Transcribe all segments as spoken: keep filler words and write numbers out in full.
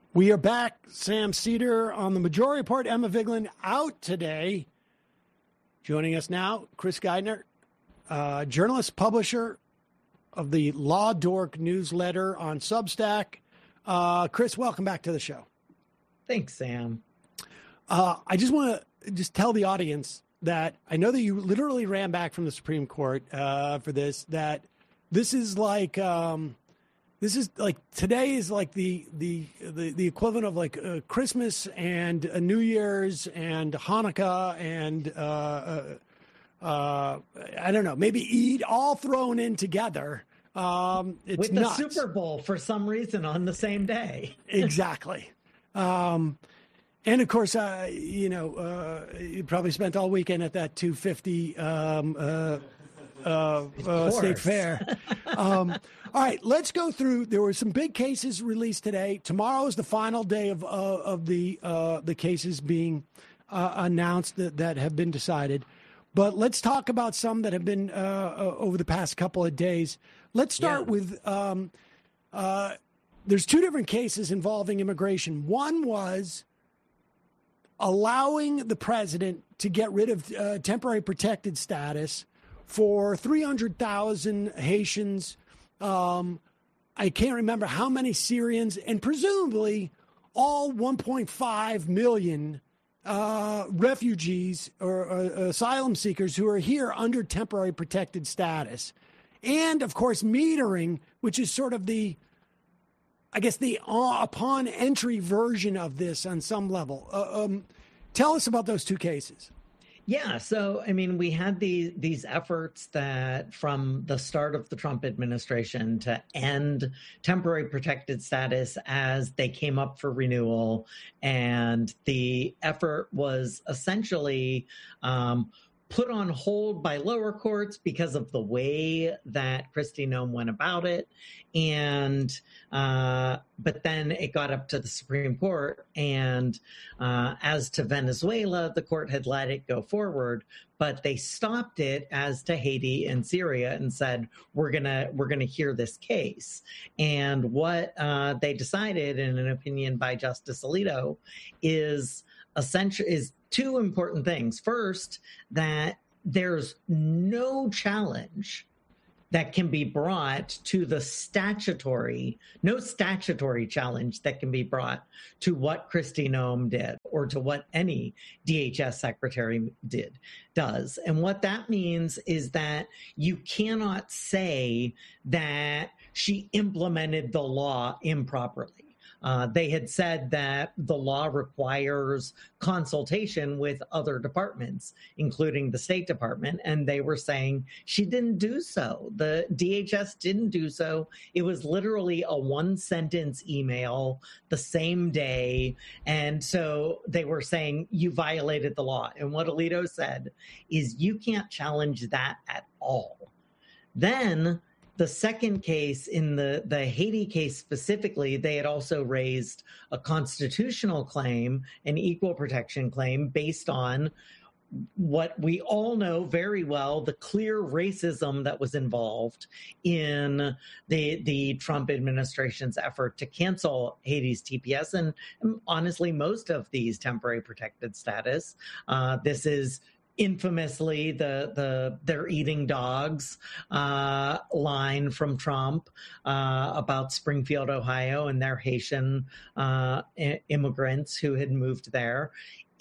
We are back. Sam Seder on the Majority Report. Emma Vigeland out today. Joining us now, Chris Geidner, uh, journalist, publisher of the Law Dork newsletter on Substack. Uh, Chris, welcome back to the show. Thanks, Sam. Uh, I just want to just tell the audience that I know that you literally ran back from the Supreme Court uh, for this, that this is like... Um, This is like today is like the the the, the equivalent of like uh, Christmas and uh, New Year's and Hanukkah and uh, uh, uh, I don't know, maybe Eid all thrown in together. Um, it's With the nuts. Super Bowl for some reason on the same day. Exactly. Um, and of course, uh, you know, uh, you probably spent all weekend at that two fifty um, uh, uh, uh, State Fair. Um, all right, let's go through. There were some big cases released today. Tomorrow is the final day of uh, of the uh, the cases being uh, announced that, that have been decided. But let's talk about some that have been uh, uh, over the past couple of days. Let's start Yeah. with um, uh, there's two different cases involving immigration. One was allowing the president to get rid of uh, temporary protected status for three hundred thousand Haitians. Um, I can't remember how many Syrians, and presumably all one point five million uh, refugees or uh, asylum seekers who are here under temporary protected status. And, of course, metering, which is sort of the, I guess, the uh, upon entry version of this on some level. Uh, um, tell us about those two cases. Yeah, so I mean, we had these these efforts that from the start of the Trump administration to end temporary protected status as they came up for renewal, and the effort was essentially um, put on hold by lower courts because of the way that Kristi Noem went about it, and uh, but then it got up to the Supreme Court, and uh, as to Venezuela, the court had let it go forward, but they stopped it as to Haiti and Syria and said, we're gonna we're gonna hear this case. And what uh, they decided, in an opinion by Justice Alito, is essential is two important things. First, that there's no challenge that can be brought to the statutory, no statutory challenge that can be brought to what Kristi Noem did or to what any D H S secretary did, does. And what that means is that you cannot say that she implemented the law improperly. Uh, they had said that the law requires consultation with other departments, including the State Department, and they were saying she didn't do so. The D H S didn't do so. It was literally a one-sentence email the same day, and so they were saying you violated the law. And what Alito said is you can't challenge that at all. Then the second case, in the, the Haiti case specifically, they had also raised a constitutional claim, an equal protection claim, based on what we all know very well, the clear racism that was involved in the, the Trump administration's effort to cancel Haiti's T P S and honestly, most of these temporary protected status. Uh, this is infamously the the they're eating dogs uh, line from Trump uh, about Springfield, Ohio, and their Haitian uh, immigrants who had moved there.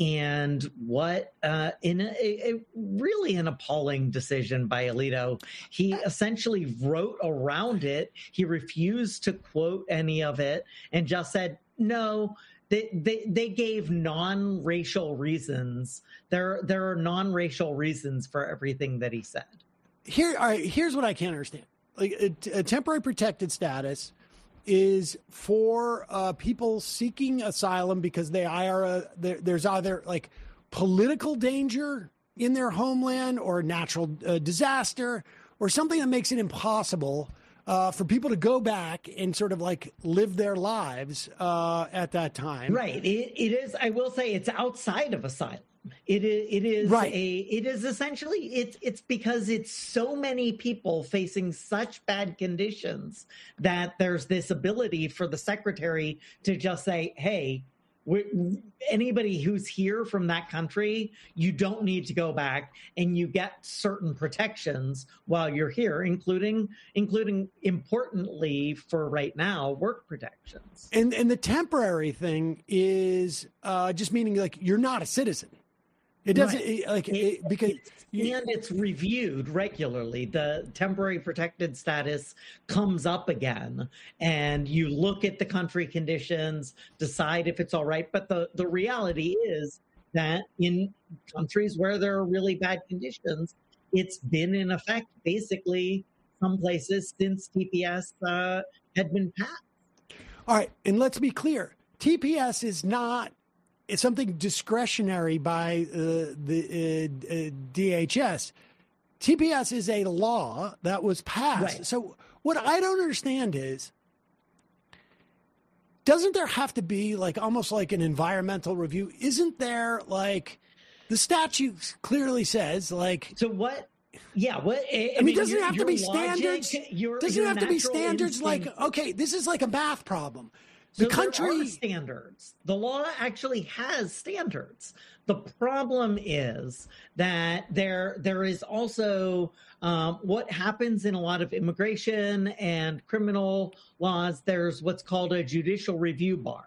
And what, uh, in a, a really an appalling decision by Alito, he essentially wrote around it. He refused to quote any of it and just said, no, They, they they gave non-racial reasons. There there are non-racial reasons for everything that he said. Here, all right, here's what I can't understand. Like a, a temporary protected status is for uh, people seeking asylum because they are a, there, there's either like political danger in their homeland or natural uh, disaster or something that makes it impossible Uh, for people to go back and sort of like live their lives uh, at that time. Right. It, it is. I will say it's outside of asylum. It is. It is right. a. It is essentially. It's. It's because it's so many people facing such bad conditions that there's this ability for the secretary to just say, "Hey, we, anybody who's here from that country, you don't need to go back, and you get certain protections while you're here, including, including importantly for right now, work protections." And and the temporary thing is uh, just meaning like you're not a citizen. It doesn't right. like it, because it's, and it's reviewed regularly. The temporary protected status comes up again, and you look at the country conditions, decide if it's all right. But the the reality is that in countries where there are really bad conditions, it's been in effect basically some places since T P S uh, had been passed. All right, and let's be clear: T P S is not. It's something discretionary by uh, the uh, uh, D H S. T P S is a law that was passed. Right. So what I don't understand is, doesn't there have to be like almost like an environmental review? Isn't there like the statute clearly says like so what? Yeah, what I, I mean, mean doesn't your, it have to be standards? Logic, your, doesn't your it have to be standards instinct. like okay, this is like a math problem. The so country there are standards. The law actually has standards. The problem is that there there is also um, what happens in a lot of immigration and criminal laws. There's what's called a judicial review bar.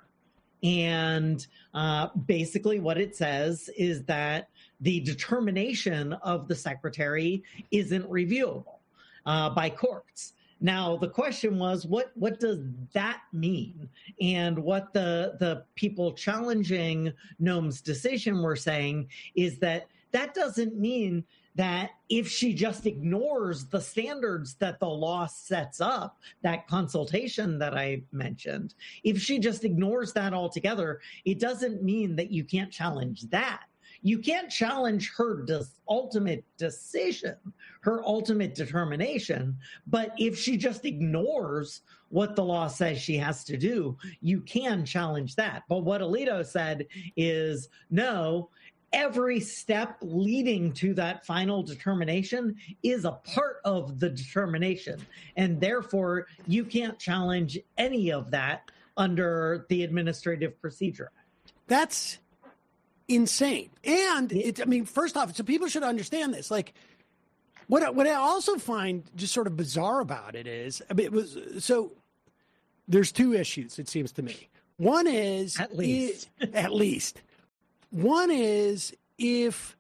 And uh, basically what it says is that the determination of the secretary isn't reviewable uh, by courts. Now, the question was, what, what does that mean? And what the, the people challenging Noem's decision were saying is that that doesn't mean that if she just ignores the standards that the law sets up, that consultation that I mentioned, if she just ignores that altogether, it doesn't mean that you can't challenge that. You can't challenge her des- ultimate decision, her ultimate determination. But if she just ignores what the law says she has to do, you can challenge that. But what Alito said is, no, every step leading to that final determination is a part of the determination. And therefore, you can't challenge any of that under the Administrative Procedure Act. That's insane. And it's, I mean, first off, so people should understand this. Like, what I, what I also find just sort of bizarre about it is, I mean, it was so there's two issues, it seems to me. One is at least, it, at least one is if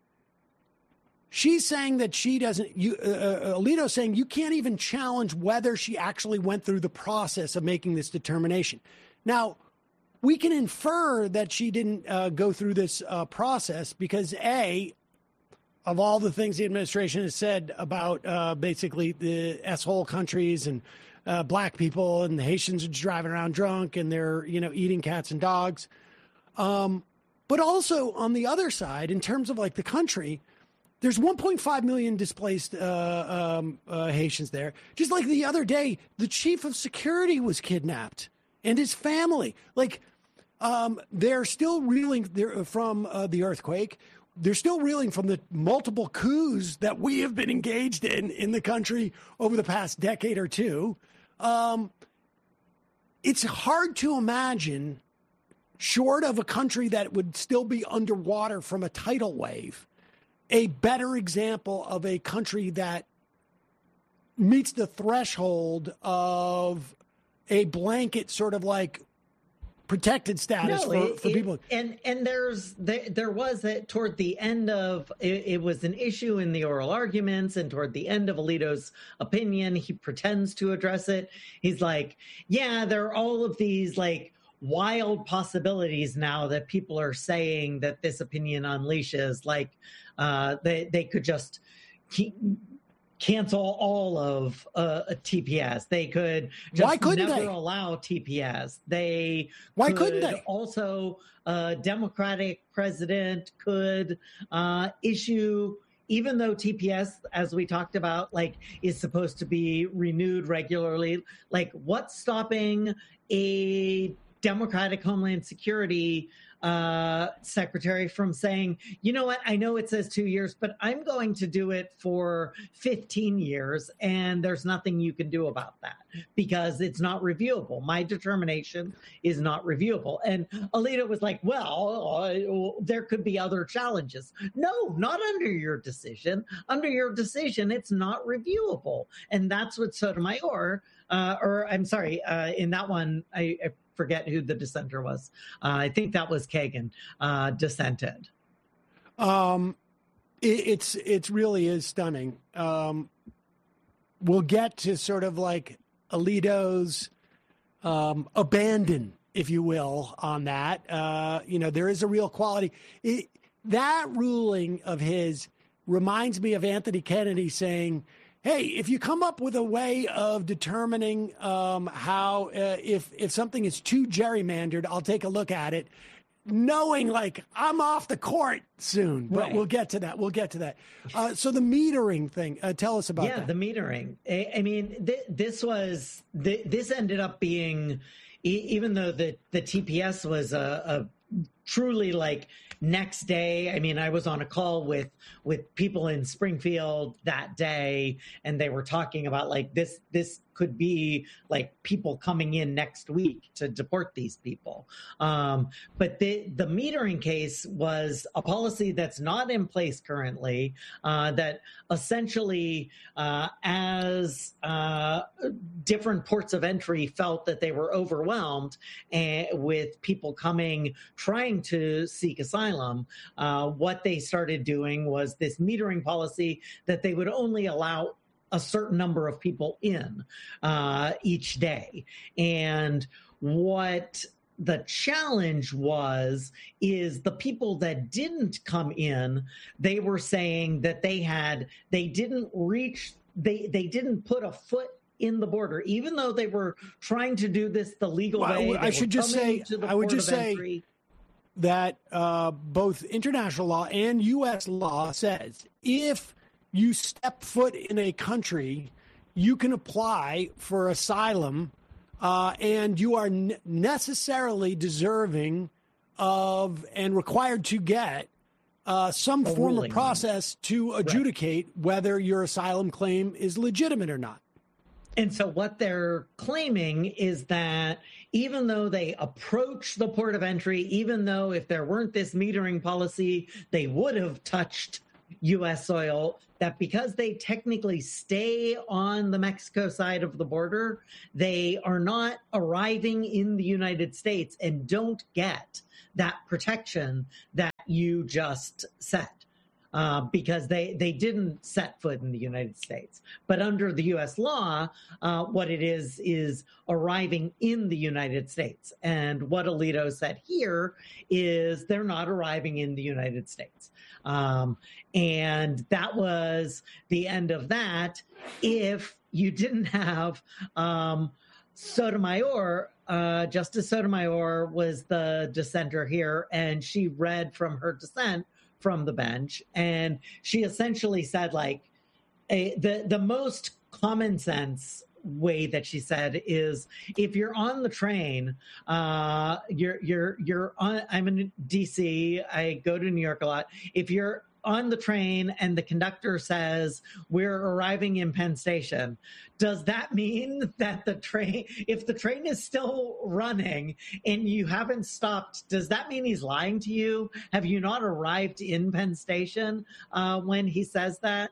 she's saying that she doesn't, you, uh, Alito's saying you can't even challenge whether she actually went through the process of making this determination. Now, we can infer that she didn't uh, go through this uh, process because, A, of all the things the administration has said about uh, basically the S-hole countries and uh, black people and the Haitians are just driving around drunk and they're, you know, eating cats and dogs. Um, but also on the other side, in terms of like the country, there's one point five million displaced uh, um, uh, Haitians there. Just like the other day, the chief of security was kidnapped and his family. Like, Um, they're still reeling from uh, the earthquake. They're still reeling from the multiple coups that we have been engaged in in the country over the past decade or two. Um, it's hard to imagine, short of a country that would still be underwater from a tidal wave, a better example of a country that meets the threshold of a blanket sort of like protected status no, for, it, for it, people. And and there's there, there was a, toward the end of it, it was an issue in the oral arguments, and toward the end of Alito's opinion, he pretends to address it. He's like, yeah, there are all of these like wild possibilities now that people are saying that this opinion unleashes, like uh, they they could just keep, cancel all of uh, a T P S. They could just Why couldn't never they? allow T P S. They Why could couldn't they? Also, a Democratic president could uh, issue, even though T P S, as we talked about, like is supposed to be renewed regularly. Like, what's stopping a Democratic Homeland Security uh, secretary from saying, you know what, I know it says two years, but I'm going to do it for fifteen years, and there's nothing you can do about that because it's not reviewable. My determination is not reviewable. And Alito was like, well, uh, there could be other challenges. No, not under your decision. Under your decision, it's not reviewable. And that's what Sotomayor, uh, or I'm sorry, uh, in that one, I, I forget who the dissenter was. Uh, I think that was Kagan, uh, dissented. Um, it, it's it's really is stunning. Um, we'll get to sort of like Alito's um, abandon, if you will, on that. Uh, you know, there is a real quality. It, that ruling of his reminds me of Anthony Kennedy saying, hey, if you come up with a way of determining um, how, uh, if if something is too gerrymandered, I'll take a look at it, knowing like I'm off the court soon. But right. we'll get to that. We'll get to that. Uh, so the metering thing, uh, tell us about yeah, that. Yeah, the metering. I, I mean, th- this was, th- this ended up being, e- even though the, the T P S was a, a truly like next day. I mean, I was on a call with with people in Springfield that day, and they were talking about like this this could be like people coming in next week to deport these people. Um, but the the metering case was a policy that's not in place currently, uh, that essentially uh, as uh, different ports of entry felt that they were overwhelmed and, with people coming trying to seek asylum, uh, what they started doing was this metering policy that they would only allow a certain number of people in uh, each day. And what the challenge was is the people that didn't come in, they were saying that they had, they didn't reach, they, they didn't put a foot in the border, even though they were trying to do this the legal well, way. I should just say, I would just say entry. that uh, both international law and U S law says if you step foot in a country, you can apply for asylum, uh, and you are n- necessarily deserving of and required to get uh, some a form ruling. of process to adjudicate right. whether your asylum claim is legitimate or not. And so what they're claiming is that even though they approach the port of entry, even though if there weren't this metering policy, they would have touched U S soil, that because they technically stay on the Mexico side of the border, they are not arriving in the United States and don't get that protection that you just said. Uh, because they, they didn't set foot in the United States. But under the U S law, uh, what it is is arriving in the United States. And what Alito said here is they're not arriving in the United States. Um, and that was the end of that if you didn't have um, Sotomayor. Uh, Justice Sotomayor was the dissenter here, and she read from her dissent from the bench, and she essentially said like a, the the most common sense way that she said is if you're on the train, uh, you're you're you're on. I'm in D C. I go to New York a lot. If you're on the train and the conductor says we're arriving in Penn Station, does that mean that the train, if the train is still running and you haven't stopped, does that mean he's lying to you? Have you not arrived in Penn Station uh, when he says that?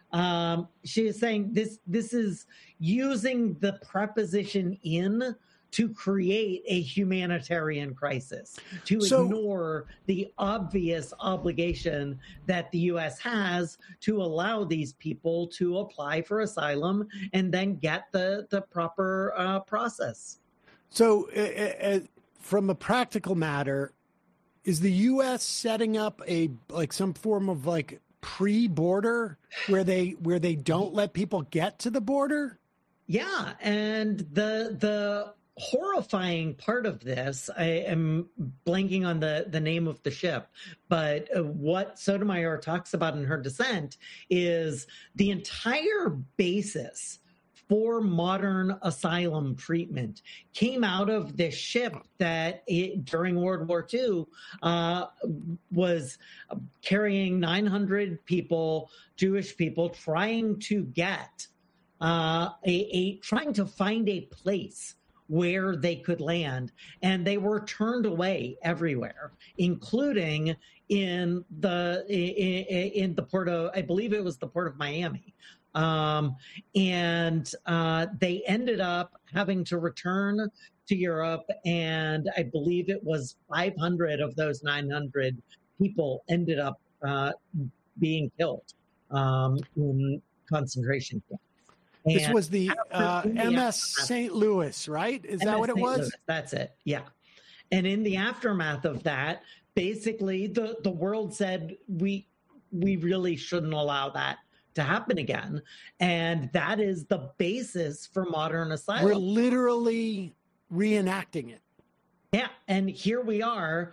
Um, she is saying this, this is using the preposition in to create a humanitarian crisis, to so, ignore the obvious obligation that the U S has to allow these people to apply for asylum and then get the, the proper uh, process. So uh, uh, from a practical matter, is the U S setting up a like some form of like pre-border where they where they don't let people get to the border? Yeah, and the the horrifying part of this, I am blanking on the, the name of the ship, but uh, what Sotomayor talks about in her dissent is the entire basis for modern asylum treatment came out of this ship that it, during World War Two uh, was carrying nine hundred people, Jewish people, trying to get uh, a, a trying to find a place where they could land, and they were turned away everywhere, including in the in, in the port of, I believe it was the port of Miami. Um, and uh, they ended up having to return to Europe, and I believe it was five hundred of those nine hundred people ended up uh, being killed um, in concentration camps. This And was the uh, the M S aftermath- Saint Louis, right? Is that M S what it Saint was? Louis, that's it, yeah. And in the aftermath of that, basically the, the world said, we we really shouldn't allow that to happen again. And that is the basis for modern asylum. We're literally reenacting it. Yeah, and here we are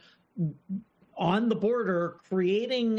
on the border creating,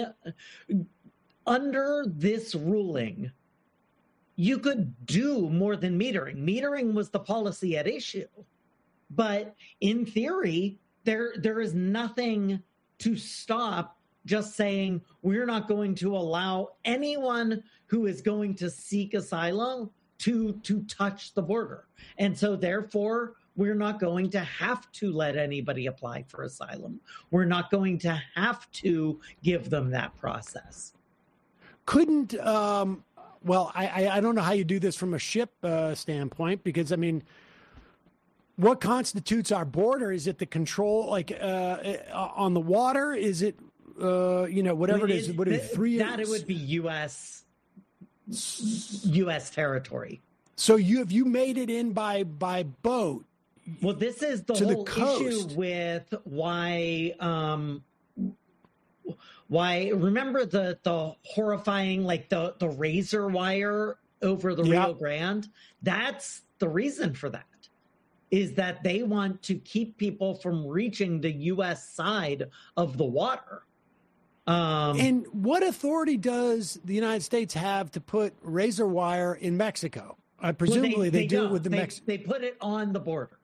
under this ruling, you could do more than metering. Metering was the policy at issue. But in theory, there there is nothing to stop just saying we're not going to allow anyone who is going to seek asylum to to touch the border. And so therefore, we're not going to have to let anybody apply for asylum. We're not going to have to give them that process. Couldn't, um, well, I, I don't know how you do this from a ship uh, standpoint, because, I mean, what constitutes our border? Is it the control, like, uh, on the water? Is it, uh, you know, whatever it is, what is it, three? That it would be U S U S territory. So you have you made it in by by boat? Well, this is the to whole the coast. issue with why um why remember the the horrifying, like the the razor wire over the Yep. Rio Grande? That's the reason for that. Is that they want to keep people from reaching the U S side of the water. Um, And what authority does the United States have to put razor wire in Mexico? I well, presumably they, do it don't. with the they, Mex, they put it on the border.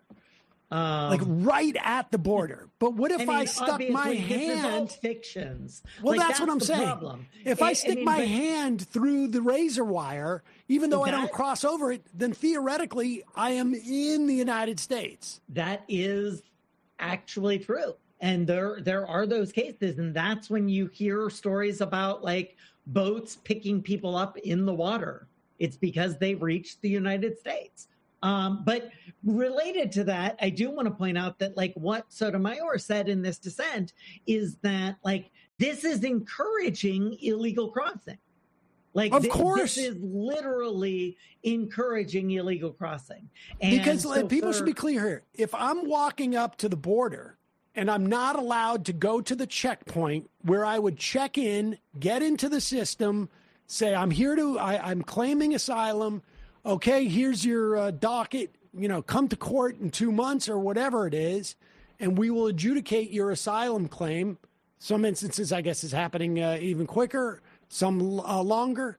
Um, like right at the border. But what if I I, mean, stuck my obviously, this is all hand? fictions. Well, Like, that's, what I'm the saying. problem. If I- I I stick mean, my but- hand through the razor wire, even though I don't That- cross over it, then theoretically I am in the United States. That is actually true. And there there are those cases, and that's when you hear stories about like boats picking people up in the water. It's because they reached the United States. Um, but related to that, I do want to point out that like what Sotomayor said in this dissent is that like this is encouraging illegal crossing. Like Of thi- course. this is literally encouraging illegal crossing. And Because so like, people for- should be clear here. If I'm walking up to the border and I'm not allowed to go to the checkpoint where I would check in, get into the system, say, I'm here to, I, I'm claiming asylum. Okay, here's your uh, docket, you know, come to court in two months or whatever it is, and we will adjudicate your asylum claim. Some instances, I guess, is happening uh, even quicker, some uh, longer.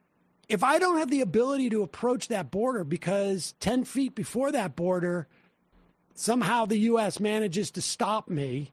If I don't have the ability to approach that border because ten feet before that border, somehow the U S manages to stop me,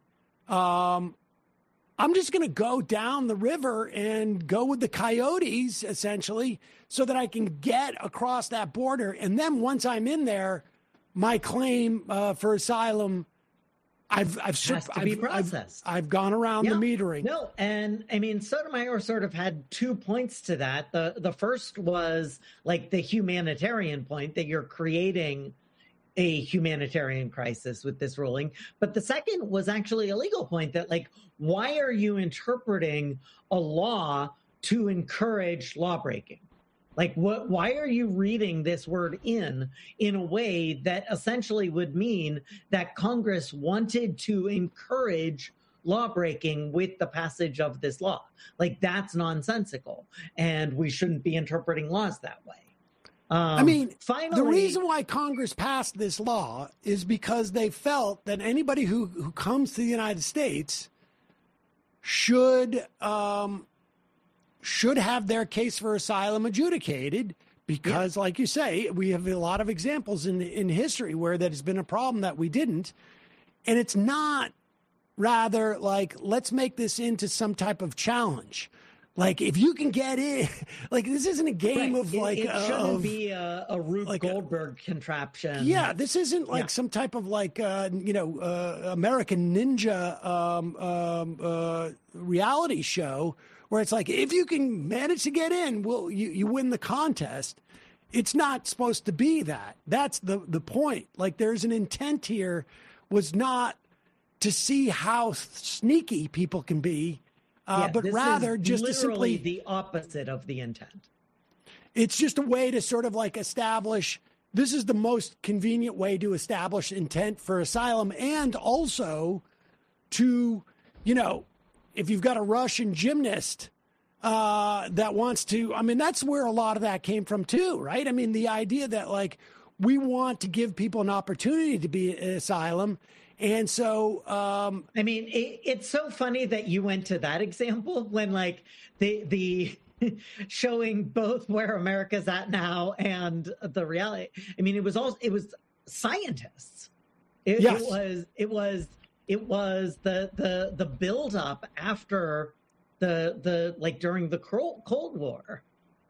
um, I'm just going to go down the river and go with the coyotes, essentially, so that I can get across that border. And then once I'm in there, my claim uh, for asylum, I've I've Has to I've, be I've, processed. I've gone around Yeah. the metering. No, and I mean Sotomayor sort of had two points to that. The the first was like the humanitarian point that you're creating a humanitarian crisis with this ruling. But the second was actually a legal point that like, why are you interpreting a law to encourage lawbreaking? Like, what? Why are you reading this word in in a way that essentially would mean that Congress wanted to encourage lawbreaking with the passage of this law? Like, that's nonsensical, and we shouldn't be interpreting laws that way. Um, I mean, finally, the reason why Congress passed this law is because they felt that anybody who, who comes to the United States should um, should have their case for asylum adjudicated because, yeah. like you say, we have a lot of examples in in history where that has been a problem that we didn't. And it's not rather like, let's make this into some type of challenge. Like, if you can get in, like, this isn't a game right. of it, like, it shouldn't of, be a, a Rube like Goldberg a, contraption. Yeah, this isn't like yeah. some type of like, uh, you know, uh, American Ninja um, um, uh, reality show where it's like, if you can manage to get in, well, you, you win the contest. It's not supposed to be that. That's the, the point. Like, there's an intent here was not to see how sneaky people can be. Uh, yeah, but rather just to simply the opposite of the intent. It's just a way to sort of like establish this is the most convenient way to establish intent for asylum, and also to, you know, if you've got a Russian gymnast uh, that wants to, I mean, that's where a lot of that came from too, right? I mean, the idea that like we want to give people an opportunity to be in asylum. And so, um, I mean, it, it's so funny that you went to that example when, like, the the showing both where America's at now and the reality. I mean, it was all it was scientists. It, yes. it was it was it was the the the buildup after the the like during the Cold Cold War.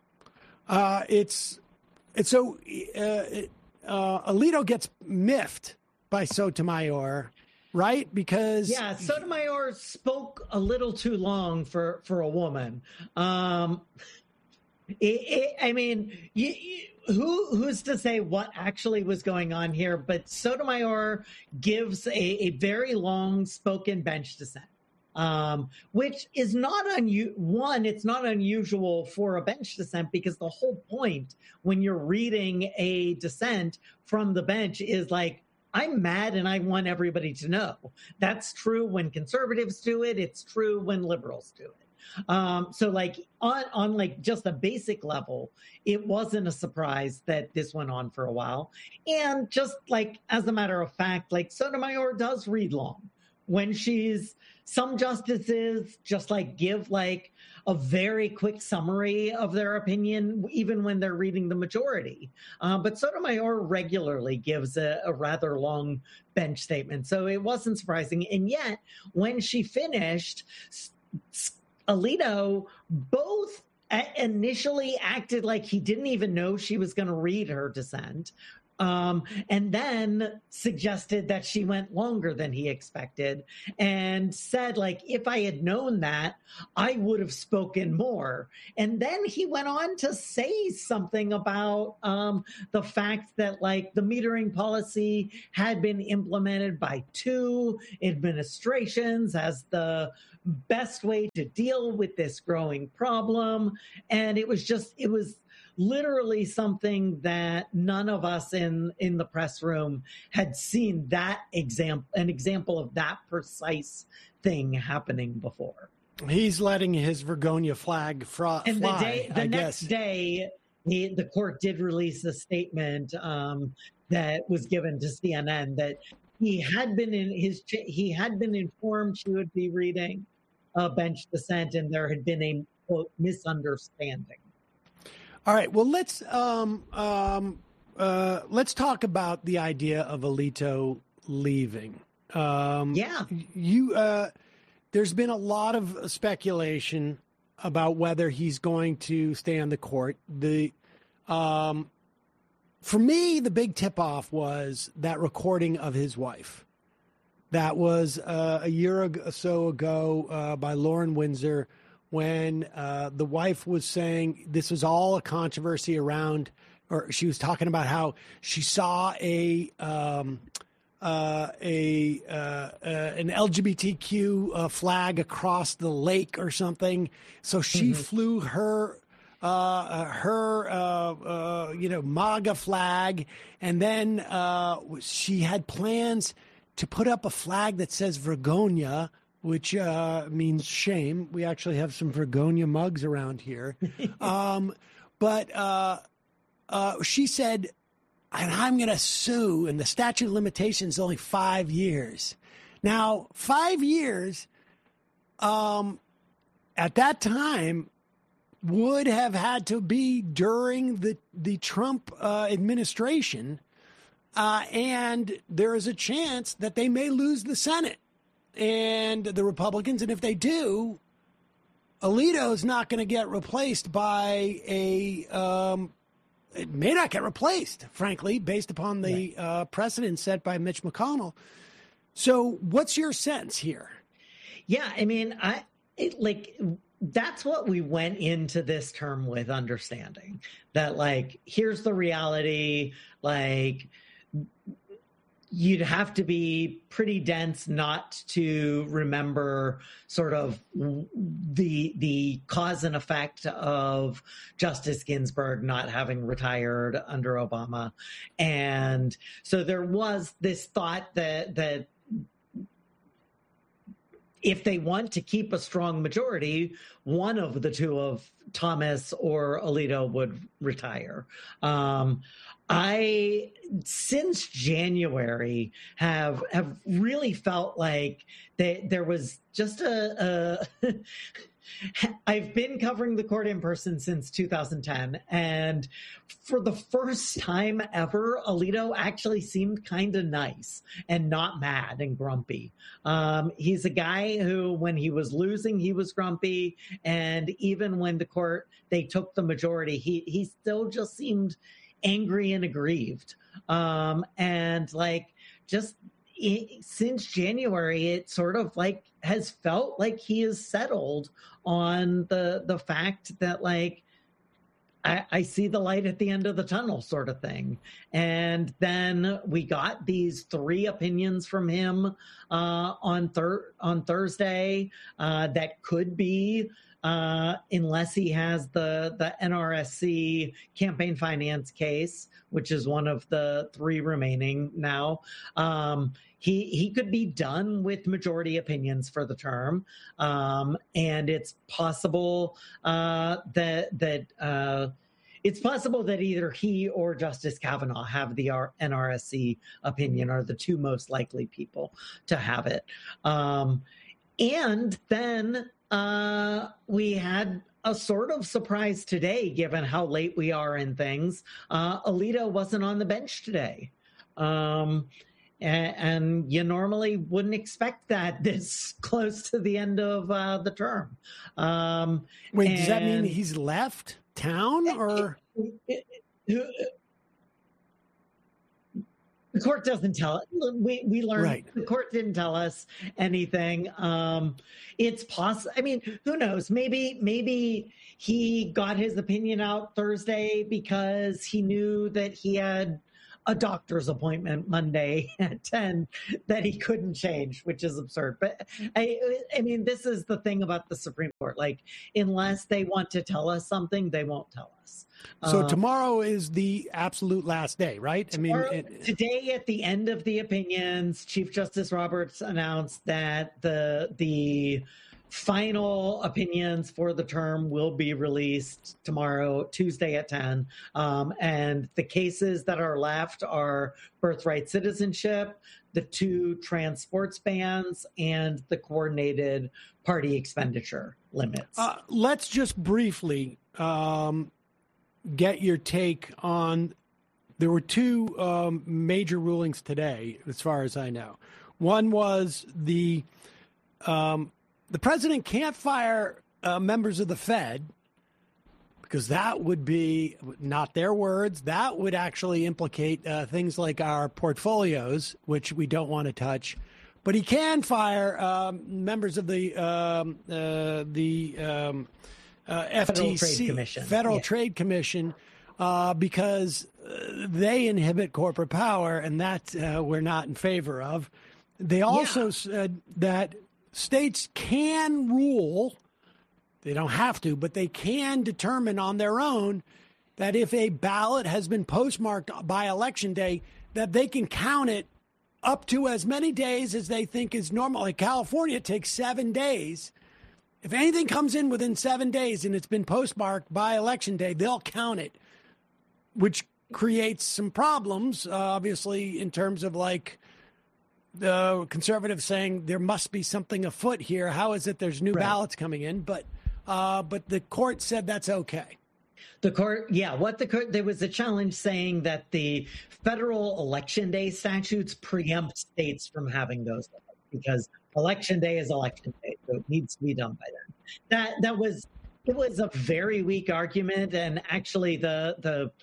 Uh, it's it's so uh, it, uh, Alito gets miffed by Sotomayor, right? Because yeah, Sotomayor spoke a little too long for for a woman. Um, it, it, I mean, you, you, who who's to say what actually was going on here? But Sotomayor gives a, a very long spoken bench dissent, um, which is not unu- one. It's not unusual for a bench dissent because the whole point when you're reading a dissent from the bench is like, I'm mad and I want everybody to know. That's true when conservatives do it. It's true when liberals do it. Um, so like on, on like just a basic level, it wasn't a surprise that this went on for a while. And just like, as a matter of fact, like Sotomayor does read long when she's, some justices just like give like a very quick summary of their opinion, even when they're reading the majority. Uh, but Sotomayor regularly gives a, a rather long bench statement. So it wasn't surprising. And yet, when she finished, Alito both initially acted like he didn't even know she was going to read her dissent. Um, and then suggested that she went longer than he expected and said, like, if I had known that, I would have spoken more. And then he went on to say something about um, the fact that, like, the metering policy had been implemented by two administrations as the best way to deal with this growing problem. And it was just, it was literally something that none of us in, in the press room had seen that example, an example of that precise thing happening before. He's letting his Vergonia flag fly. And the day, the I next guess. day, the, the court did release a statement um, that was given to C N N that he had been in his, he had been informed she would be reading a bench dissent, and there had been a quote misunderstanding. All right. Well, let's um, um, uh, let's talk about the idea of Alito leaving. Um, yeah, you. Uh, there's been a lot of speculation about whether he's going to stay on the court. The um, for me, the big tip-off was that recording of his wife. That was uh, a year or so ago uh, by Lauren Windsor, when uh, the wife was saying this was all a controversy around, or she was talking about how she saw a um, uh, a uh, uh, an L G B T Q uh, flag across the lake or something. So she mm-hmm. flew her uh, her uh, uh, you know MAGA flag, and then uh, she had plans to put up a flag that says Vergonia, which uh, means shame. We actually have some Vergonia mugs around here. um, but uh, uh, she said, and I'm going to sue, and the statute of limitations is only five years. Now, five years, um, at that time, would have had to be during the, the Trump uh, administration. Uh, and there is a chance that they may lose the Senate and the Republicans. And if they do, Alito is not going to get replaced by a, um, it may not get replaced, frankly, based upon the right. uh, precedent set by Mitch McConnell. So what's your sense here? Yeah, I mean, I it, like that's what we went into this term with, understanding that, like, here's the reality, like, you'd have to be pretty dense not to remember sort of the the cause and effect of Justice Ginsburg not having retired under Obama. And so there was this thought that that if they want to keep a strong majority, one of the two of Thomas or Alito would retire. Um, I, since January, have have really felt like they, there was just a, a I've been covering the court in person since two thousand ten, and for the first time ever, Alito actually seemed kind of nice and not mad and grumpy. Um, he's a guy who, when he was losing, he was grumpy, and even when the court, they took the majority, he he still just seemed angry and aggrieved. Um, and like, just it, since January, it sort of like has felt like he is settled on the the fact that, like, I, I see the light at the end of the tunnel, sort of thing. And then we got these three opinions from him uh, on thir- on Thursday uh, that could be, uh, unless he has the the N R S C campaign finance case, which is one of the three remaining now. Um, He he could be done with majority opinions for the term, um, and it's possible uh, that that uh, it's possible that either he or Justice Kavanaugh have the N R S C opinion, are the two most likely people to have it. Um, and then uh, we had a sort of surprise today, given how late we are in things. Uh, Alito wasn't on the bench today. Um, And you normally wouldn't expect that this close to the end of uh, the term. Um, Wait, does that mean he's left town, or? It, it, it, the court doesn't tell it. We we learned right. The court didn't tell us anything. Um, it's possible. I mean, who knows? Maybe maybe he got his opinion out Thursday because he knew that he had a doctor's appointment Monday at ten that he couldn't change, which is absurd. But I, I mean, this is the thing about the Supreme Court. Like, unless they want to tell us something, they won't tell us. So um, tomorrow is the absolute last day, right? Tomorrow, I mean, it, today at the end of the opinions, Chief Justice Roberts announced that the the final opinions for the term will be released tomorrow, Tuesday at ten. Um, and the cases that are left are birthright citizenship, the two trans sports bans, and the coordinated party expenditure limits. Uh, let's just briefly um, get your take on, there were two um, major rulings today, as far as I know. One was the um, The president can't fire uh, members of the Fed, because that would be, not their words, that would actually implicate uh, things like our portfolios, which we don't want to touch. But he can fire um, members of the um, uh, the um, uh, F T C, Federal Trade Commission, Federal yeah. Trade Commission, uh, because uh, they inhibit corporate power, and that uh, we're not in favor of. They also yeah. said that states can rule, they don't have to, but they can determine on their own that if a ballot has been postmarked by Election Day, that they can count it up to as many days as they think is normal. Like California, it takes seven days. If anything comes in within seven days and it's been postmarked by Election Day, they'll count it, which creates some problems, uh, obviously, in terms of like, the conservatives saying there must be something afoot here. How is it there's new right. ballots coming in? But uh, but the court said that's okay. The court, yeah, what the court, there was a challenge saying that the federal election day statutes preempt states from having those because election day is election day, so it needs to be done by then. That that was it was a very weak argument, and actually the the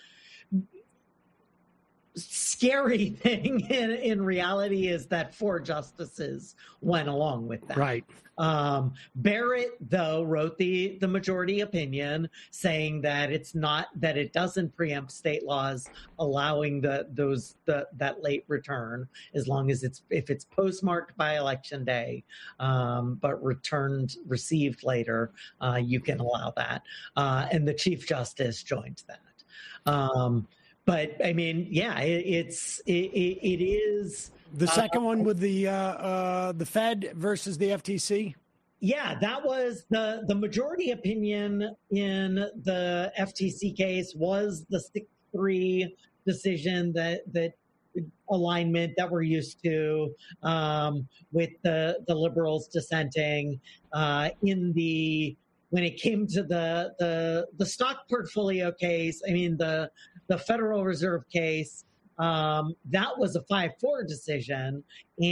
scary thing in, in reality is that four justices went along with that. Right. Um, Barrett, though, wrote the, the majority opinion saying that it's not, that it doesn't preempt state laws allowing the those the, that late return as long as it's, if it's postmarked by election day, um, but returned, received later, uh, you can allow that. Uh, and the Chief Justice joined that. Um, But I mean, yeah, it, it's it, it is the second uh, one with the uh, uh, the Fed versus the F T C. Yeah, that was the the majority opinion in the F T C case was the six three decision that that alignment that we're used to um, with the the liberals dissenting uh, in the. When it came to the, the the stock portfolio case, I mean, the the Federal Reserve case, um, that was a five four decision.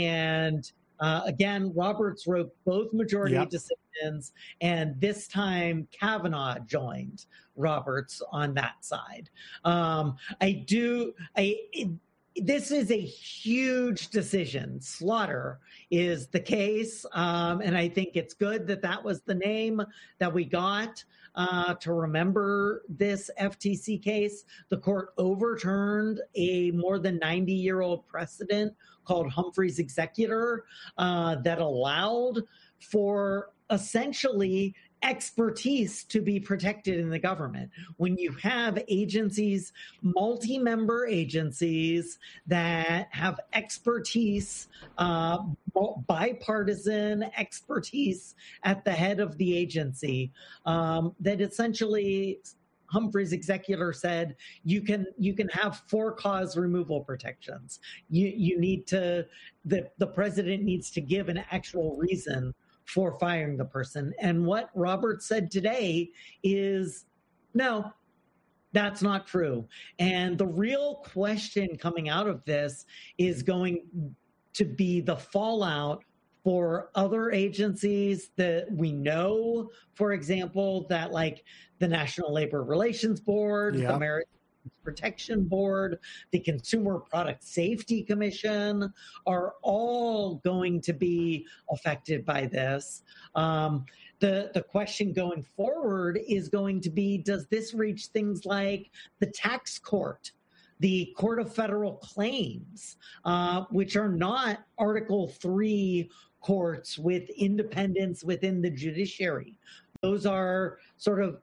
And uh, again, Roberts wrote both majority yep. decisions. And this time, Kavanaugh joined Roberts on that side. Um, I do, I. It, This is a huge decision. Slaughter is the case, um, and I think it's good that that was the name that we got uh, to remember this F T C case. The court overturned a more than ninety-year-old precedent called Humphrey's Executor uh, that allowed for essentially expertise to be protected in the government. When you have agencies, multi-member agencies that have expertise, uh, bipartisan expertise at the head of the agency, um, that essentially Humphrey's Executor said you can you can have for cause removal protections. You you need to the the president needs to give an actual reason for firing the person. And what Roberts said today is, no, that's not true. And the real question coming out of this is going to be the fallout for other agencies that we know, for example, that like the National Labor Relations Board, yeah. the Merit Protection Board, the Consumer Product Safety Commission are all going to be affected by this. Um, the, the question going forward is going to be, does this reach things like the tax court, the Court of Federal Claims, uh, which are not Article three courts with independence within the judiciary? Those are sort of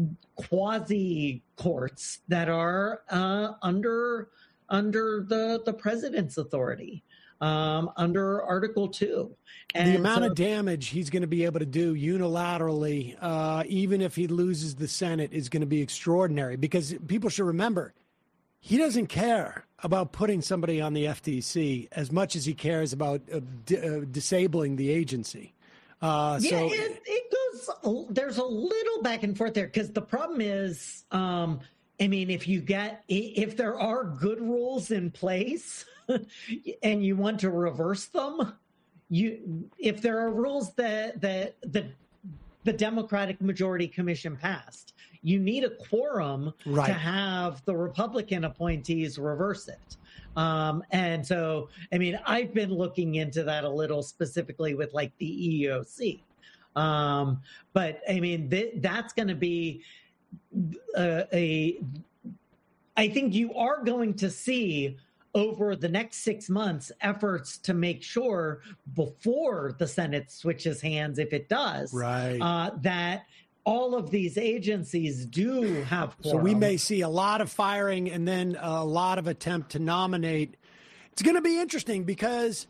quasi courts that are uh, under under the the president's authority, um, under Article Two. And the amount so, of damage he's going to be able to do unilaterally, uh, even if he loses the Senate, is going to be extraordinary. Because people should remember, he doesn't care about putting somebody on the F T C as much as he cares about uh, d- uh, disabling the agency. Uh, yeah, so it, it goes. There's a little back and forth there because the problem is, um, I mean, if you get if there are good rules in place and you want to reverse them, you if there are rules that that the the Democratic Majority Commission passed, you need a quorum right. to have the Republican appointees reverse it. Um, and so, I mean, I've been looking into that a little specifically with like the E E O C. Um, but I mean, th- that's going to be uh, a, I think you are going to see over the next six months efforts to make sure before the Senate switches hands, if it does, right. uh, that all of these agencies do have quorum. So we may see a lot of firing and then a lot of attempt to nominate. It's going to be interesting because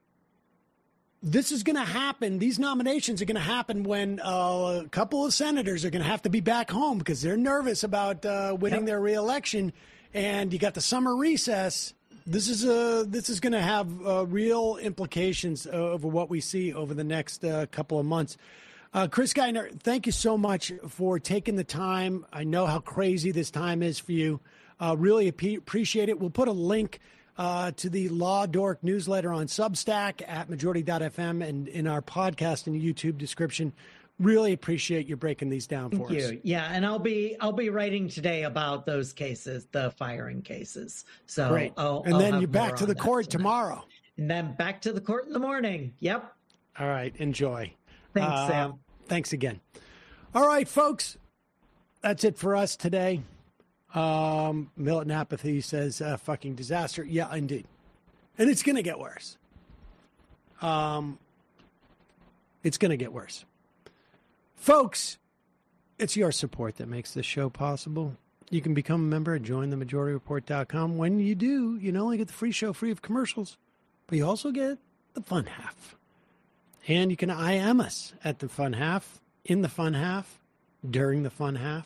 this is going to happen. These nominations are going to happen when uh, a couple of senators are going to have to be back home because they're nervous about uh, winning yep. their reelection. And you got the summer recess. This is a, this is going to have uh, real implications over what we see over the next uh, couple of months. Uh, Chris Geithner, thank you so much for taking the time. I know how crazy this time is for you. Uh, really ap- appreciate it. We'll put a link uh, to the Law Dork newsletter on Substack at majority dot f m and in our podcast and YouTube description. Really appreciate you breaking these down for Thank us. you. Yeah, and I'll be I'll be writing today about those cases, the firing cases. So Great. I'll, and I'll then have you're back more to the on that court tonight. tomorrow. And then back to the court in the morning. Yep. All right. Enjoy. Thanks, Uh, Sam. Thanks again. All right, folks. That's it for us today. Um, Militant Apathy says, uh, fucking disaster. Yeah, indeed. And it's going to get worse. Um, it's going to get worse. Folks, it's your support that makes this show possible. You can become a member at join the majority report dot com. When you do, you not only get the free show free of commercials, but you also get the fun half. And you can I M us at the fun half, in the fun half, during the fun half.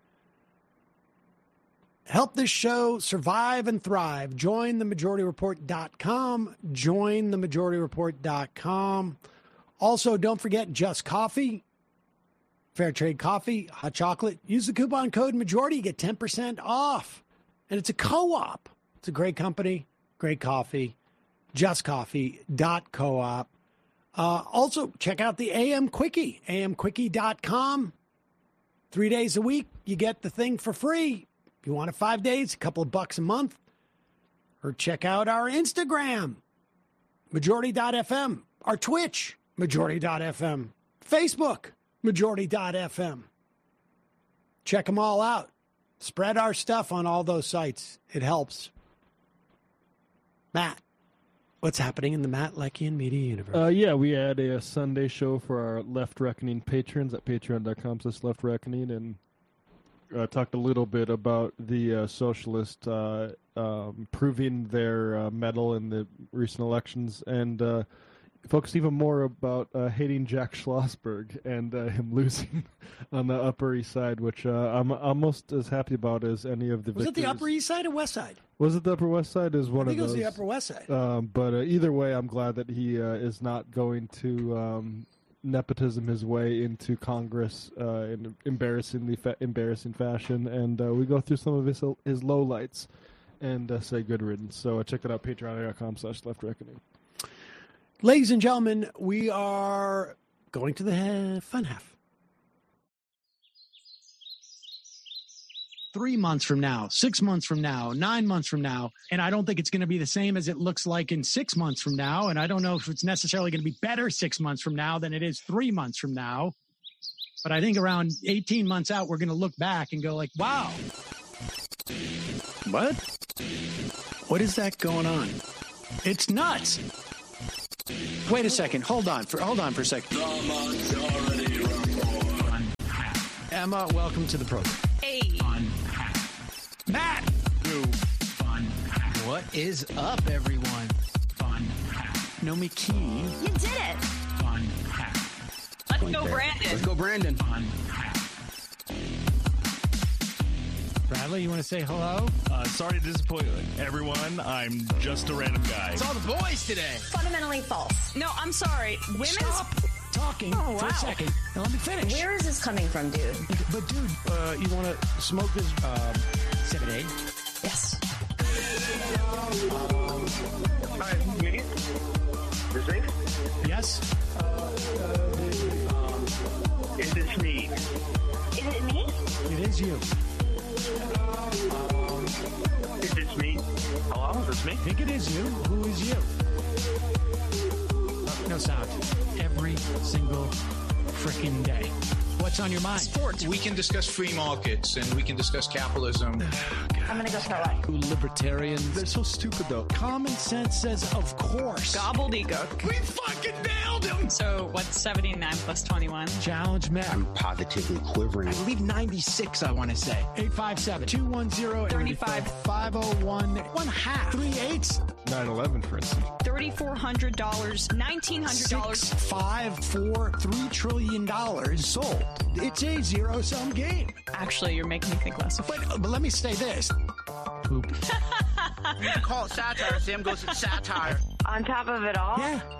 Help this show survive and thrive. join the majority report dot com. join the majority report dot com. Also, don't forget Just Coffee. Fair trade coffee, hot chocolate. Use the coupon code MAJORITY. You get ten percent off. And it's a co-op. It's a great company, great coffee. just coffee dot coop. Uh, also, check out the A M Quickie, a m quickie dot com. Three days a week, you get the thing for free. If you want it five days, a couple of bucks a month. Or check out our Instagram, majority dot f m. Our Twitch, majority dot f m. Facebook, majority dot f m. Check them all out. Spread our stuff on all those sites. It helps. Matt, what's happening in the Matt Leckian Media Universe? Uh, yeah, we had a, a Sunday show for our Left Reckoning patrons at patreon dot com slash Left Reckoning, and uh, talked a little bit about the uh, socialists uh, um, proving their uh, mettle in the recent elections, and uh, focused even more about uh, hating Jack Schlossberg and uh, him losing on the Upper East Side, which uh, I'm almost as happy about as any of the Was victors. it the Upper East Side or West Side? Was it the Upper West Side? Is one I think of it was those. the Upper West Side. Um, but uh, either way, I'm glad that he uh, is not going to um, nepotism his way into Congress uh, in embarrassingly fa- embarrassing fashion, and uh, we go through some of his his lowlights and uh, say good riddance. So uh, check it out, patreon dot com slash Left Reckoning. Ladies and gentlemen, we are going to the fun half. Three months from now, six months from now, nine months from now, and I don't think it's going to be the same as it looks like in six months from now, and I don't know if it's necessarily going to be better six months from now than it is three months from now, but I think around eighteen months out, we're going to look back and go like, wow. What? What is that going on? It's nuts. Wait a second. Hold on for hold on for a second. Emma, welcome to the program. Hey. Matt. What is up, everyone? Nomi Key. You did it. Let's go, Brandon. Let's go, Brandon. Bradley, you want to say hello? Uh, sorry to disappoint everyone. I'm just a random guy. It's all the boys today. Fundamentally false. No, I'm sorry. Women's. Stop talking Oh, for wow. a second and let me finish. Where is this coming from, dude? But dude, uh, you want to smoke this um, seven eight? Yes. Hi, me? This me? Yes. Is this me? Is it me? It is you. Is this me? Hello, is this me? I think it is you. Who is you? Oh, no sound. Every single freaking day. What's on your mind? Sports. We can discuss free markets and we can discuss capitalism. I'm gonna go start watching. Libertarians. They're so stupid, though. Common sense says, of course. Gobbledygook. We fucking nailed him. So what's seventy-nine plus twenty-one? Challenge Matt. I'm positively quivering. I believe ninety-six, I want to say. eight five seven, two one zero, thirty-five. five oh one, one half. Three eights. nine eleven, for instance. thirty-four hundred dollars, nineteen hundred dollars. Six, five, four, three trillion dollars sold. It's a zero-sum game. Actually, you're making me think less of it. But, but let me say this. Poop. Call it satire. Sam goes, it's satire. On top of it all, Yeah.